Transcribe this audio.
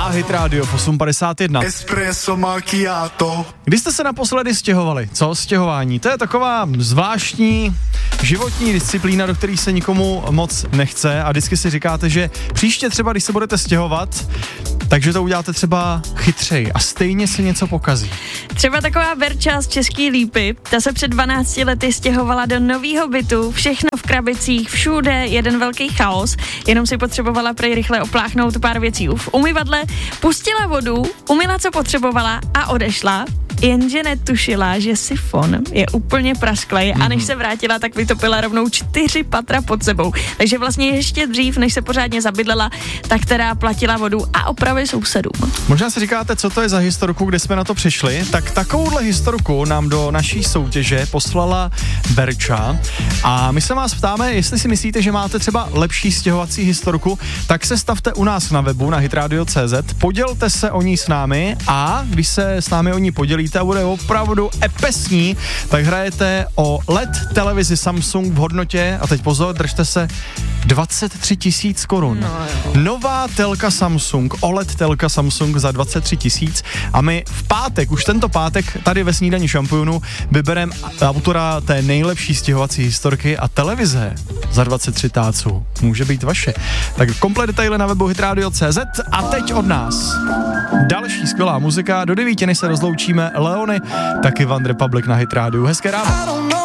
a Hit Radio 851. Espresso macchiato. Kdy jste se naposledy stěhovali? Co stěhování? To je taková zvláštní životní disciplína, do které se nikomu moc nechce a vždycky si říkáte, že příště třeba, když se budete stěhovat, takže to uděláte třeba chytřej a stejně se něco pokazí. Třeba taková Verča z Český Lípy, ta se před 12 lety stěhovala do novýho bytu, všechno v krabicích, všude jeden velký chaos, jenom si potřebovala prej rychle opláchnout pár věcí v umyvadle, pustila vodu, umyla, co potřebovala a odešla. Jenže netušila, že sifon je úplně prasklej a než se vrátila, tak vytopila rovnou 4 patra pod sebou. Takže vlastně ještě dřív, než se pořádně zabydlela, tak teda platila vodu a opravy sousedům. Možná si říkáte, co to je za historku, kde jsme na to přišli, tak takovouhle historku nám do naší soutěže poslala Verča a my se vás ptáme, jestli si myslíte, že máte třeba lepší stěhovací historku, tak se stavte u nás na webu na hitradio.cz, podělte se o ní s námi a když se s námi o ní podělíte a bude opravdu epesní, tak hrajete o LED televizi Samsung v hodnotě, a teď pozor, držte se, 23 000 korun. Nová telka Samsung, OLED telka Samsung za 23 000 a my v pátek, už tento pátek, tady ve Snídani šampionu vybereme autora té nejlepší stěhovací historky a televize za 23 táců. Může být vaše. Tak komplet detaily na webu hitradio.cz a teď od nás další skvělá muzika. Do 9, než se rozloučíme, Leony, taky One Republic na Hit Radio. Hezké ráno.